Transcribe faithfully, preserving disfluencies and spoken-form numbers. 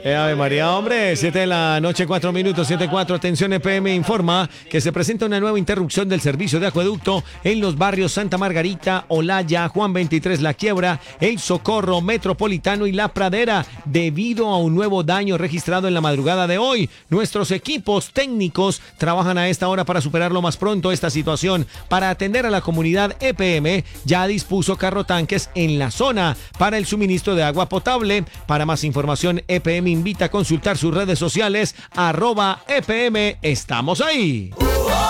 Eh, Ave María, hombre, siete de la noche, cuatro minutos, siete cuatro. Atención, E P M informa que se presenta una nueva interrupción del servicio de acueducto en los barrios Santa Margarita, Olaya, Juan veintitrés, La Quiebra, El Socorro, Metropolitano y La Pradera, debido a un nuevo daño registrado en la madrugada de hoy. Nuestros equipos técnicos trabajan a esta hora para superarlo más pronto esta situación. Para atender a la comunidad, E P M ya dispuso carro tanques en la zona para el suministro de agua potable. Para más información, E P M invita a consultar sus redes sociales, arroba E P M, estamos ahí.